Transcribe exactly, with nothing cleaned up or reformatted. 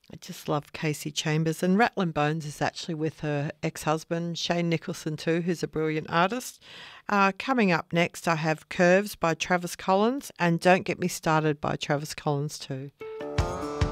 I just love Casey Chambers. And Rattlin' Bones is actually with her ex-husband, Shane Nicholson, too, who's a brilliant artist. Uh, coming up next, I have Curves by Travis Collins and Don't Get Me Started by Travis Collins, too.